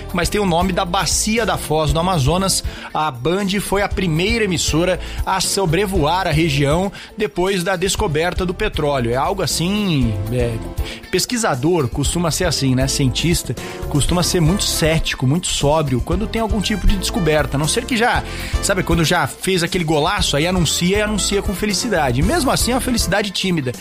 mas tem o nome da Bacia da Foz do Amazonas. A Band foi a primeira emissora a sobrevoar a região depois da descoberta do petróleo. É algo assim, pesquisador costuma ser assim, né? Cientista costuma ser muito cético, muito sóbrio quando tem algum tipo de descoberta, a não ser que já, sabe, quando já fez aquele golaço, aí anuncia com felicidade. Mesmo assim, é uma felicidade tímida.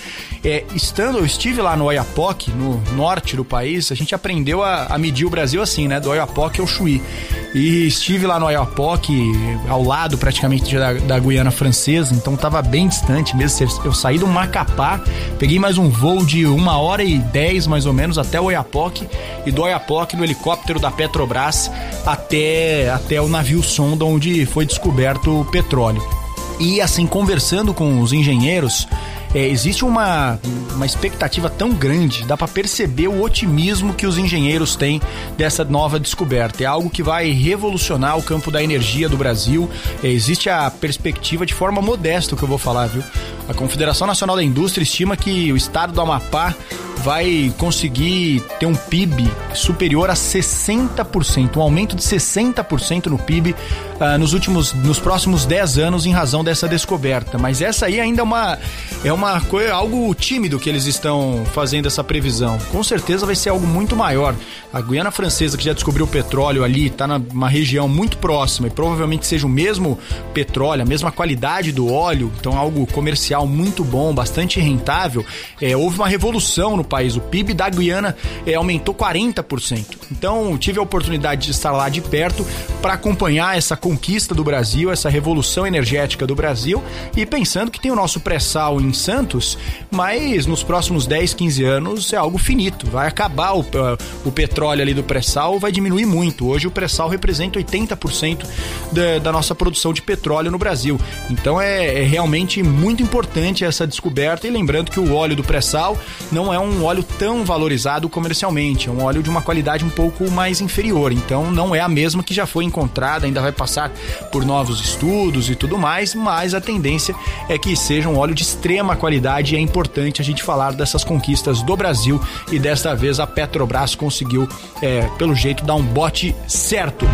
Eu estive lá no Oiapoque, no norte do país, a gente aprendeu a medir o Brasil assim, né? Do Oiapoque ao Chuí. E estive lá no Oiapoque, ao lado praticamente da Guiana Francesa, então estava bem distante mesmo. Eu saí do Macapá, peguei mais um voo de 1h10 mais ou menos até o Oiapoque, e do Oiapoque no helicóptero da Petrobras até o navio sonda onde foi descoberto o petróleo. E assim, conversando com os engenheiros, existe uma expectativa tão grande, dá para perceber o otimismo que os engenheiros têm dessa nova descoberta. É algo que vai revolucionar o campo da energia do Brasil. Existe a perspectiva, de forma modesta, o que eu vou falar, viu? A Confederação Nacional da Indústria estima que o estado do Amapá vai conseguir ter um PIB superior a 60%, um aumento de 60% no PIB nos próximos 10 anos em razão dessa descoberta. Mas essa aí ainda é uma coisa, algo tímido que eles estão fazendo essa previsão. Com certeza vai ser algo muito maior. A Guiana Francesa, que já descobriu o petróleo ali, está numa região muito próxima e provavelmente seja o mesmo petróleo, a mesma qualidade do óleo, então algo comercial muito bom, bastante rentável. Houve uma revolução no país. O PIB da Guiana aumentou 40%. Então, tive a oportunidade de estar lá de perto para acompanhar essa conquista do Brasil, essa revolução energética do Brasil, e pensando que tem o nosso pré-sal em Santos, mas nos próximos 10, 15 anos é algo finito. Vai acabar o petróleo ali do pré-sal, vai diminuir muito. Hoje o pré-sal representa 80% da nossa produção de petróleo no Brasil. Então é realmente muito importante essa descoberta, e lembrando que o óleo do pré-sal não é um óleo tão valorizado comercialmente, é um óleo de uma qualidade um pouco mais inferior, então não é a mesma que já foi encontrada, ainda vai passar por novos estudos e tudo mais, mas a tendência é que seja um óleo de extrema qualidade, e é importante a gente falar dessas conquistas do Brasil, e desta vez a Petrobras conseguiu, pelo jeito, dar um bote certo.